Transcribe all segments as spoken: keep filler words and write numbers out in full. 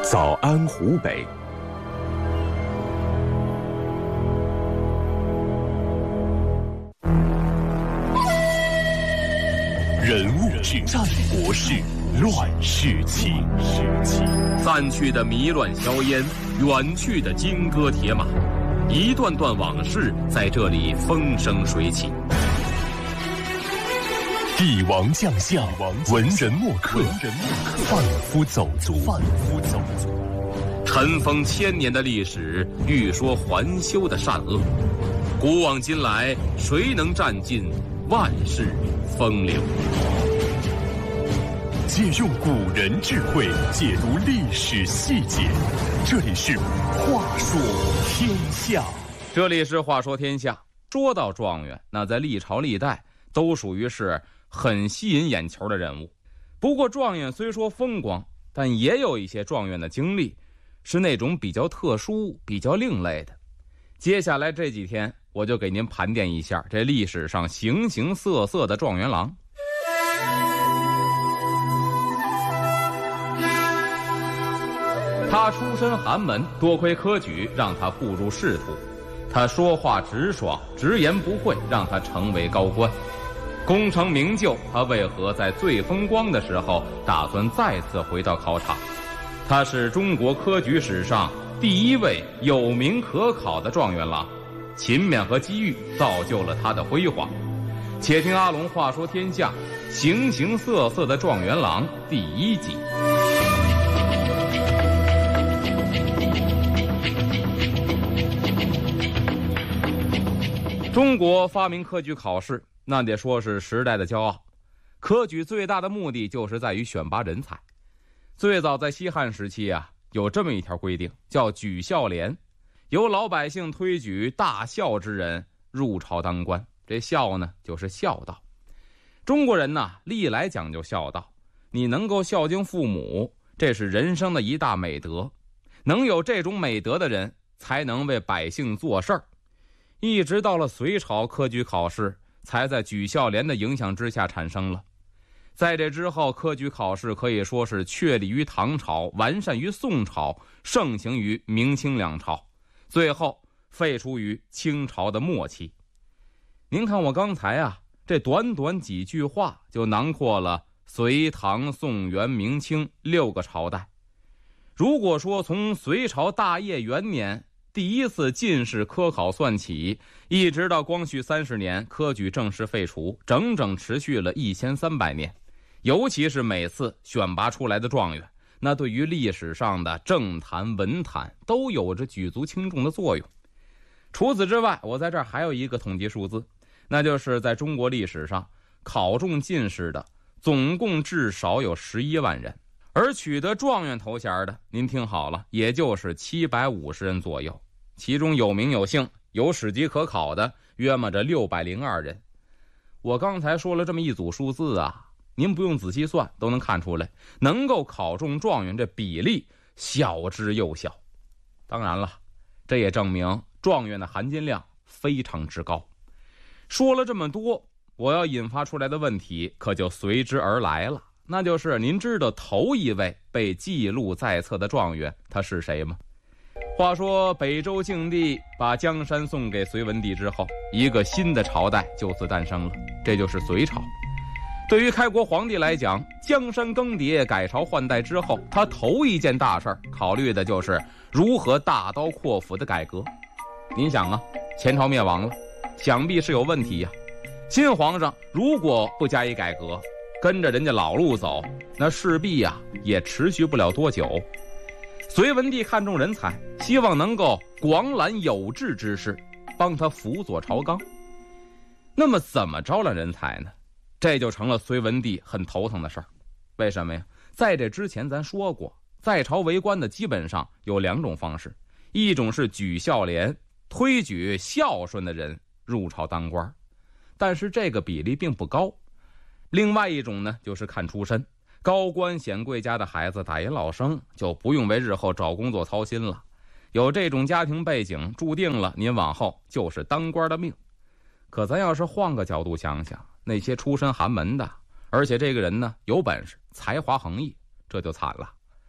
早安湖北。人物志，战国事，乱世情。 散去的迷乱硝烟，远去的金戈铁马，一段段往事在这里风生水起。 帝王将相，文人墨客，贩夫走卒，贩夫走卒。 尘封千年的历史，欲说还休的善恶。古往今来，谁能占尽万世风流？ 借用古人智慧，解读历史细节。这里是话说天下。 这里是话说天下。说到状元，那在历朝历代都属于是很吸引眼球的人物。不过状元虽说风光，但也有一些状元的经历是那种比较特殊、比较另类的。接下来这几天，我就给您盘点一下这历史上形形色色的状元郎。他出身寒门，多亏科举让他步入仕途。他说话直爽，直言不讳，让他成为高官。功成名就，他为何在最风光的时候打算再次回到考场？他是中国科举史上第一位有名可考的状元郎，勤勉和机遇造就了他的辉煌。且听阿龙话说天下，形形色色的状元郎第一集。中国发明科举考试，那得说是时代的骄傲。科举最大的目的就是在于选拔人才。最早在西汉时期啊，有这么一条规定，叫举孝廉，由老百姓推举大孝之人入朝当官。这孝呢，就是孝道。中国人呢，历来讲究孝道，你能够孝敬父母，这是人生的一大美德。能有这种美德的人，才能为百姓做事儿。一直到了隋朝，科举考试才在举孝廉的影响之下产生了。在这之后，科举考试可以说是确立于唐朝，完善于宋朝，盛行于明清两朝，最后废除于清朝的末期。您看我刚才啊，这短短几句话就囊括了隋唐宋元明清六个朝代。如果说从隋朝大业元年第一次进士科考算起，一直到光绪三十年科举正式废除，整整持续了一千三百年。尤其是每次选拔出来的状元，那对于历史上的政坛文坛都有着举足轻重的作用。除此之外，我在这儿还有一个统计数字，那就是在中国历史上考中进士的总共至少有十一万人，而取得状元头衔的，您听好了，也就是七百五十人左右，其中有名有姓有史籍可考的约么着六百零二人。我刚才说了这么一组数字啊，您不用仔细算都能看出来，能够考中状元这比例小之又小。当然了，这也证明状元的含金量非常之高。说了这么多，我要引发出来的问题可就随之而来了，那就是您知道头一位被记录在册的状元他是谁吗？话说北周静帝把江山送给隋文帝之后，一个新的朝代就此诞生了，这就是隋朝。对于开国皇帝来讲，江山更迭改朝换代之后，他头一件大事考虑的就是如何大刀阔斧的改革。您想啊，前朝灭亡了，想必是有问题呀、啊。新皇上如果不加以改革，跟着人家老路走，那势必呀、啊、也持续不了多久。隋文帝看重人才，希望能够广揽有志之士，帮他辅佐朝纲。那么怎么招揽人才呢？这就成了隋文帝很头疼的事儿。为什么呀？在这之前咱说过，在朝为官的基本上有两种方式，一种是举孝廉，推举孝顺的人入朝当官，但是这个比例并不高。另外一种呢，就是看出身，高官显贵家的孩子打引老生，就不用为日后找工作操心了。有这种家庭背景，注定了您往后就是当官的命。可咱要是换个角度想想，那些出身寒门的，而且这个人呢有本事，才华横溢，这就惨了。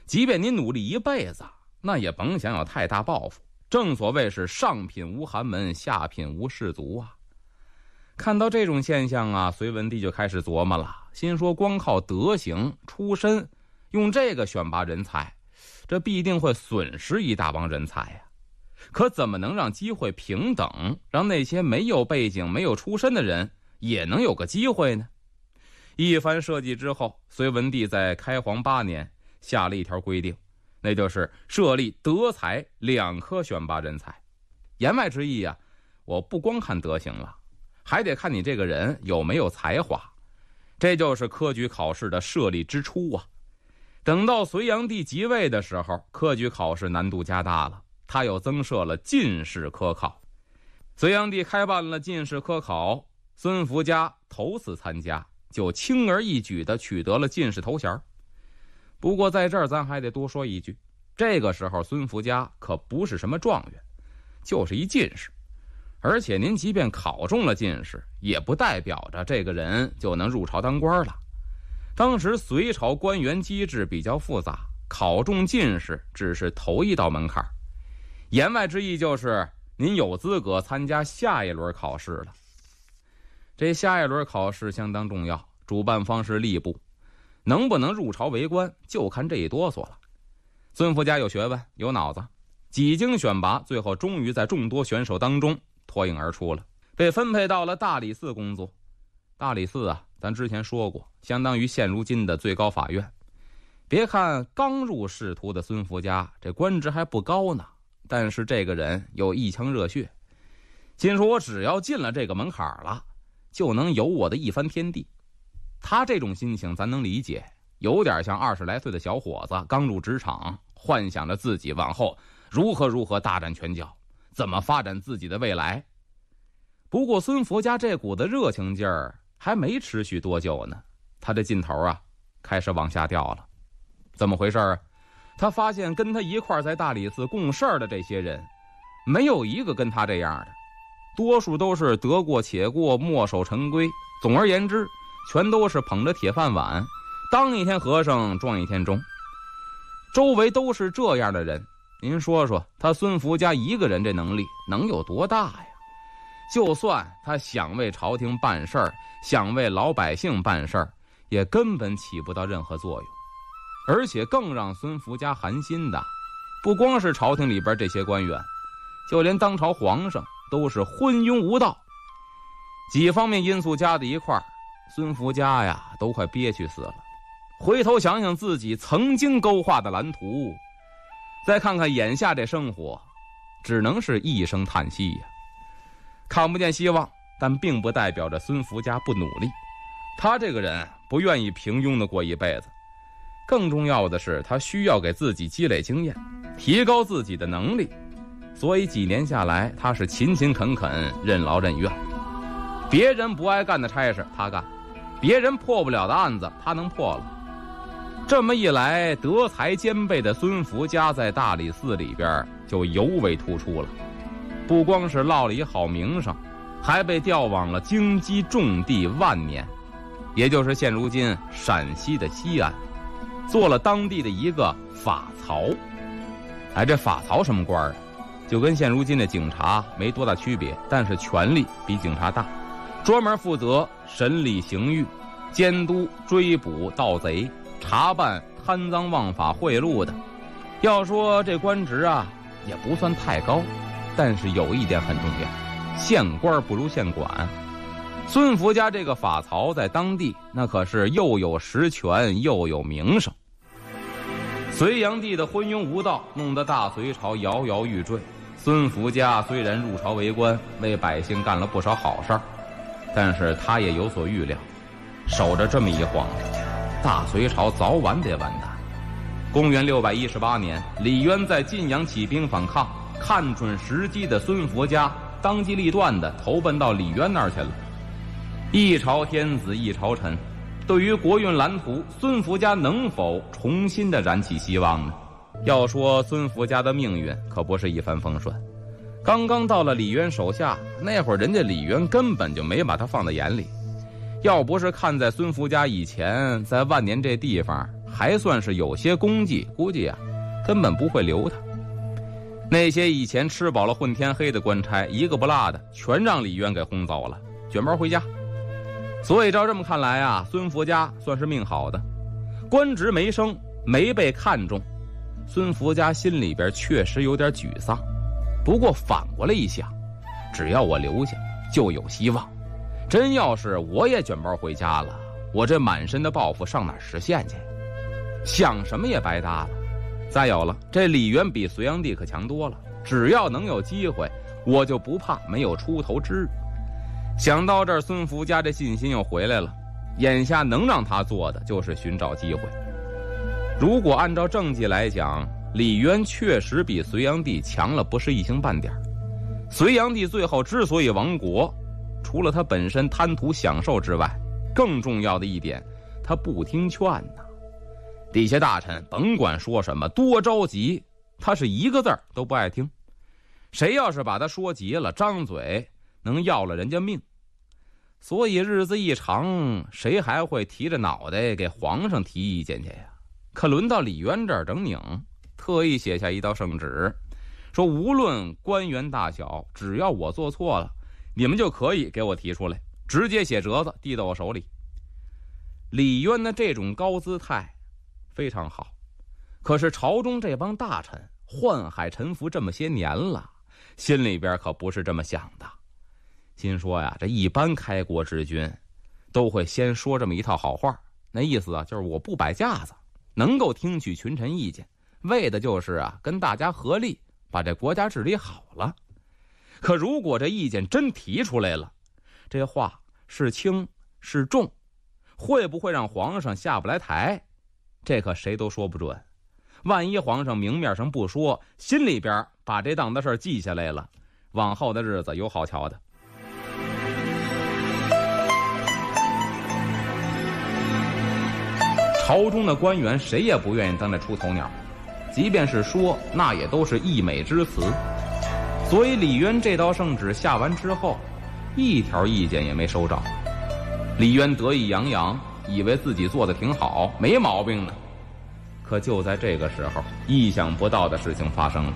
即便您努力一辈子，那也甭想有太大抱负。正所谓是上品无寒门，下品无士族啊。看到这种现象啊，隋文帝就开始琢磨了，心说光靠德行出身，用这个选拔人才，这必定会损失一大帮人才呀。可怎么能让机会平等，让那些没有背景没有出身的人也能有个机会呢？一番设计之后，隋文帝在开皇八年下了一条规定，那就是设立德才两科选拔人才。言外之意啊，我不光看德行了，还得看你这个人有没有才华。这就是科举考试的设立之初啊。等到隋炀帝即位的时候，科举考试难度加大了，他又增设了进士科考。隋炀帝开办了进士科考，孙福家头次参加，就轻而易举地取得了进士头衔。不过在这儿咱还得多说一句，这个时候孙福家可不是什么状元，就是一进士。而且您即便考中了进士，也不代表着这个人就能入朝当官了。当时隋朝官员机制比较复杂，考中进士只是头一道门槛，言外之意就是您有资格参加下一轮考试了。这下一轮考试相当重要，主办方是吏部，能不能入朝为官就看这一哆嗦了。孙福家有学问有脑子，几经选拔，最后终于在众多选手当中脱颖而出了，被分配到了大理寺工作。大理寺啊，咱之前说过，相当于现如今的最高法院。别看刚入仕途的孙福家这官职还不高呢，但是这个人有一腔热血，心说我只要进了这个门槛了，就能有我的一番天地。他这种心情咱能理解，有点像二十来岁的小伙子刚入职场，幻想着自己往后如何如何大展拳脚，怎么发展自己的未来。不过孙福家这股子热情劲儿还没持续多久呢，他这劲头啊开始往下掉了。怎么回事啊？他发现跟他一块在大理寺共事的这些人，没有一个跟他这样的，多数都是得过且过，墨守成规。总而言之，全都是捧着铁饭碗，当一天和尚撞一天钟。周围都是这样的人，您说说他孙福家一个人这能力能有多大呀？就算他想为朝廷办事儿，想为老百姓办事儿，也根本起不到任何作用。而且更让孙福家寒心的，不光是朝廷里边这些官员，就连当朝皇上都是昏庸无道。几方面因素加在一块儿，孙福家呀都快憋屈死了。回头想想自己曾经勾画的蓝图，再看看眼下这生活，只能是一声叹息呀。看不见希望，但并不代表着孙福家不努力。他这个人不愿意平庸的过一辈子，更重要的是他需要给自己积累经验，提高自己的能力。所以几年下来，他是勤勤恳恳，任劳任怨。别人不爱干的差事他干，别人破不了的案子他能破了。这么一来，德才兼备的孙福家在大理寺里边就尤为突出了。不光是落了一好名声，还被调往了京畿重地万年，也就是现如今陕西的西安，做了当地的一个法曹。哎，这法曹什么官啊？就跟现如今的警察没多大区别，但是权力比警察大，专门负责审理刑狱，监督追捕盗贼，查办贪赃枉法贿赂的。要说这官职啊，也不算太高，但是有一点很重要，县官不如县管。孙福家这个法曹在当地那可是又有实权又有名声。隋炀帝的昏庸无道弄得大隋朝摇摇欲坠，孙福家虽然入朝为官，为百姓干了不少好事儿，但是他也有所预料，守着这么一晃，大隋朝早晚得完蛋。公元六百一十八年，李渊在晋阳起兵反抗，看准时机的孙福家当机立断地投奔到李渊那儿去了。一朝天子一朝臣，对于国运蓝图，孙福家能否重新的燃起希望呢？要说孙福家的命运可不是一帆风顺，刚刚到了李渊手下，那会儿人家李渊根本就没把他放在眼里。要不是看在孙福家以前在万年这地方还算是有些功绩，估计啊根本不会留他。那些以前吃饱了混天黑的官差，一个不落的全让李渊给轰走了，卷包回家。所以照这么看来啊，孙福家算是命好的，官职没升，没被看中。孙福家心里边确实有点沮丧，不过反过来一想，只要我留下就有希望，真要是我也卷包回家了，我这满身的抱负上哪儿实现去？想什么也白搭了。再有了，这李渊比隋炀帝可强多了，只要能有机会，我就不怕没有出头之日。想到这儿，孙福家这信心又回来了。眼下能让他做的就是寻找机会。如果按照政绩来讲，李渊确实比隋炀帝强了不是一星半点。隋炀帝最后之所以亡国，除了他本身贪图享受之外，更重要的一点，他不听劝呐。底下大臣甭管说什么，多着急，他是一个字儿都不爱听。谁要是把他说急了，张嘴能要了人家命。所以日子一长，谁还会提着脑袋给皇上提意见去呀？可轮到李渊这儿整拧，特意写下一道圣旨，说无论官员大小，只要我做错了，你们就可以给我提出来，直接写折子递到我手里。李渊的这种高姿态非常好，可是朝中这帮大臣宦海沉浮这么些年了，心里边可不是这么想的。心说呀，这一般开国之君都会先说这么一套好话，那意思啊就是我不摆架子，能够听取群臣意见，为的就是啊跟大家合力把这国家治理好了。可如果这意见真提出来了，这话是轻是重，会不会让皇上下不来台，这可谁都说不准。万一皇上明面上不说，心里边把这档子事记下来了，往后的日子有好瞧的。朝中的官员谁也不愿意当这出头鸟，即便是说，那也都是溢美之词。所以李渊这道圣旨下完之后，一条意见也没收着。李渊得意洋洋，以为自己做的挺好，没毛病呢。可就在这个时候，意想不到的事情发生了。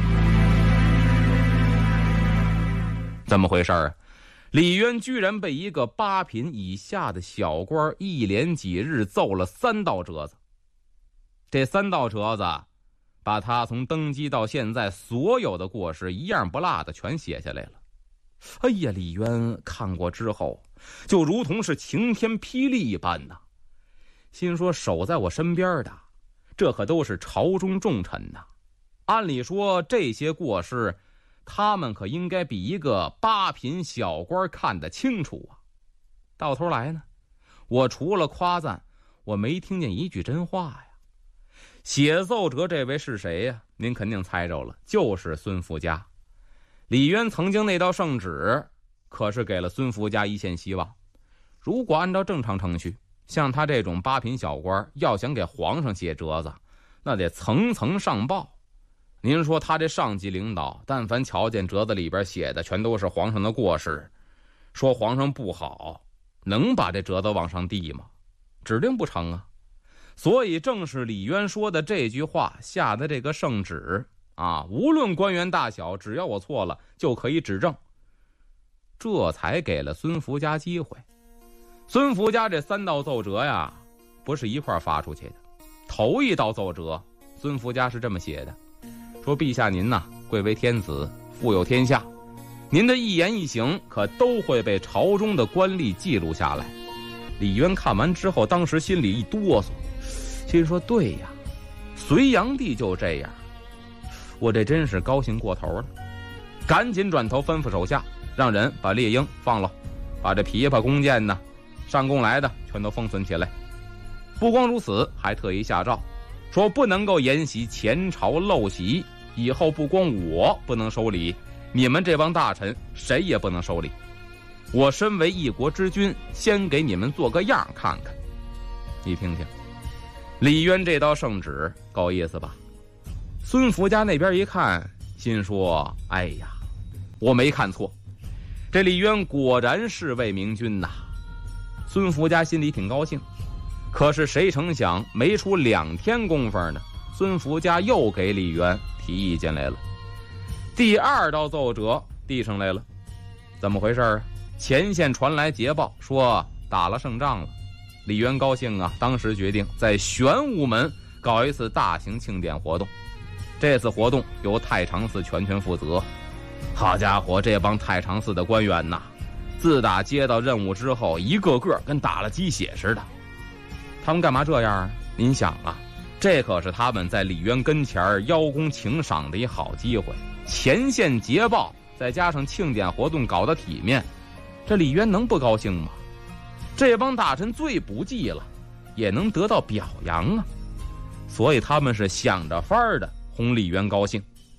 怎么回事啊？李渊居然被一个八品以下的小官一连几日奏了三道折子。这三道折子把他从登基到现在所有的过失一样不落的全写下来了。哎呀，李渊看过之后就如同是晴天霹雳一般呐，心说守在我身边的这可都是朝中重臣呐，按理说这些过失他们可应该比一个八品小官看得清楚啊。到头来呢，我除了夸赞，我没听见一句真话呀。写奏折这位是谁呀？您肯定猜着了，就是孙福家。李渊曾经那道圣旨可是给了孙福家一线希望。如果按照正常程序，像他这种八品小官要想给皇上写折子，那得层层上报。您说他这上级领导但凡瞧见折子里边写的全都是皇上的过失，说皇上不好，能把这折子往上递吗？指定不成啊。所以正是李渊说的这句话下的这个圣旨啊，无论官员大小，只要我错了就可以指正，这才给了孙福家机会。孙福家这三道奏折呀，不是一块发出去的。头一道奏折，孙福家是这么写的，说陛下您呐，贵为天子，富有天下，您的一言一行可都会被朝中的官吏记录下来。李渊看完之后，当时心里一哆嗦，心说对呀，隋炀帝就这样，我这真是高兴过头了。赶紧转头吩咐手下，让人把猎鹰放了，把这琵琶弓箭呢，上贡来的全都封存起来。不光如此，还特意下诏说不能够沿袭前朝陋习，以后不光我不能收礼，你们这帮大臣谁也不能收礼。我身为一国之君，先给你们做个样看看。你听听，李渊这道圣旨够意思吧？孙福家那边一看，心说哎呀，我没看错，这李渊果然是位明君呐。孙福家心里挺高兴， 可是谁成想，没出两天功夫呢，孙福家又给李渊提意见来了。第二道奏折递上来了，怎么回事啊？前线传来捷报，说打了胜仗了。李渊高兴啊，当时决定在玄武门搞一次大型庆典活动。这次活动由太常寺全权负责。好家伙，这帮太常寺的官员呐，自打接到任务之后，一个个跟打了鸡血似的。他们干嘛这样啊？您想啊，这可是他们在李渊跟前邀功请赏的一好机会。前线捷报，再加上庆典活动搞得体面，这李渊能不高兴吗？这帮大臣最不济了，也能得到表扬啊。所以他们是想着法儿的哄李渊高兴。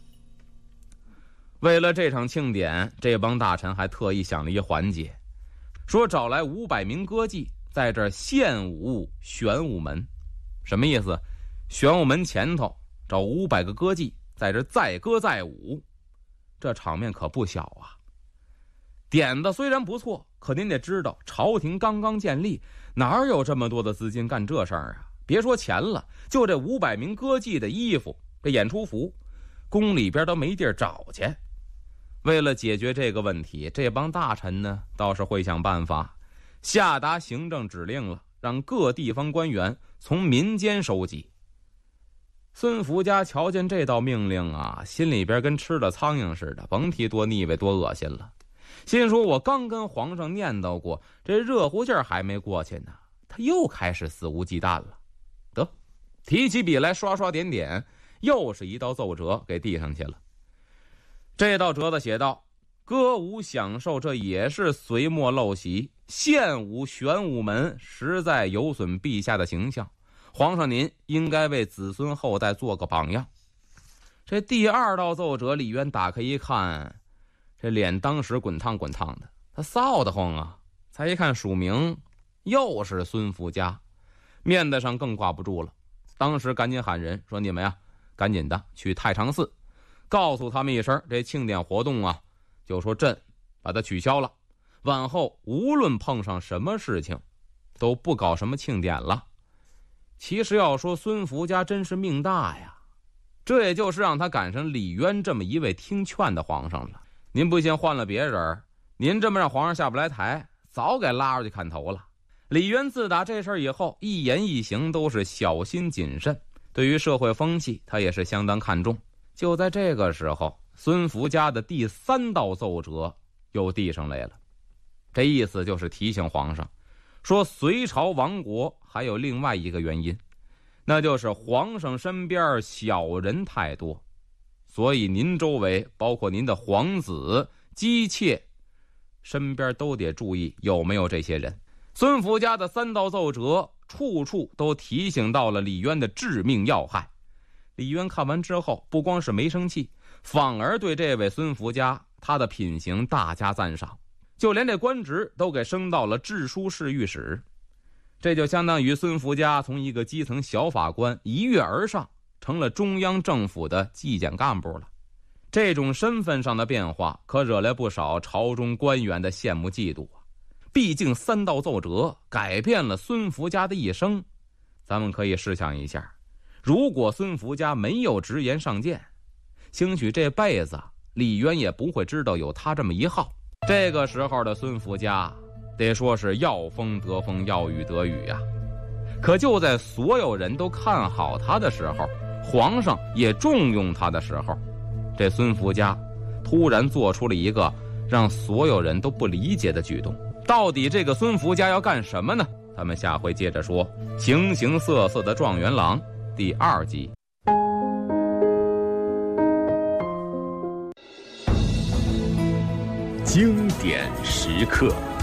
为了这场庆典，这帮大臣还特意想了一环节，说找来五百名歌妓在这儿献舞玄武门。什么意思？玄武门前头找五百个歌妓在这载歌载舞，这场面可不小啊。点子虽然不错，可您得知道，朝廷刚刚建立，哪有这么多的资金干这事儿啊？别说钱了，就这五百名歌妓的衣服，这演出服，宫里边都没地儿找去。为了解决这个问题，这帮大臣呢倒是会想办法，下达行政指令了，让各地方官员从民间收集。孙福家瞧见这道命令啊，心里边跟吃了苍蝇似的，甭提多腻味多恶心了。心说我刚跟皇上念叨过，这热乎劲儿还没过去呢，他又开始肆无忌惮了。得，提起笔来刷刷点点，又是一道奏折给递上去了。这道折子写道：歌舞享受，这也是隋末陋习，献舞玄武门实在有损陛下的形象，皇上您应该为子孙后代做个榜样。这第二道奏折，李渊打开一看，这脸当时滚烫滚烫的，他臊得慌啊！才一看署名，又是孙福家，面子上更挂不住了。当时赶紧喊人说：“你们呀，赶紧的去太常寺，告诉他们一声，这庆典活动啊，就说朕把它取消了，往后无论碰上什么事情，都不搞什么庆典了。”其实要说孙福家真是命大呀，这也就是让他赶上李渊这么一位听劝的皇上了。您不信换了别人，您这么让皇上下不来台，早给拉出去砍头了。李渊自打这事以后，一言一行都是小心谨慎，对于社会风气他也是相当看重。就在这个时候，孙福家的第三道奏折又递上来了。这意思就是提醒皇上说，隋朝亡国还有另外一个原因，那就是皇上身边小人太多，所以您周围包括您的皇子、姬妾身边都得注意有没有这些人。孙福家的三道奏折处处都提醒到了李渊的致命要害。李渊看完之后，不光是没生气，反而对这位孙福家他的品行大加赞赏，就连这官职都给升到了治书侍御史。这就相当于孙福家从一个基层小法官一跃而上，成了中央政府的纪检干部了。这种身份上的变化可惹来不少朝中官员的羡慕嫉妒啊！毕竟三道奏折改变了孙福家的一生。咱们可以试想一下，如果孙福家没有直言上谏，兴许这辈子李渊也不会知道有他这么一号。这个时候的孙福家得说是要风得风，要雨得雨呀、啊。可就在所有人都看好他的时候，皇上也重用他的时候，这孙福家突然做出了一个让所有人都不理解的举动。到底这个孙福家要干什么呢？咱们下回接着说形形色色的状元郎第二集。 经典时刻。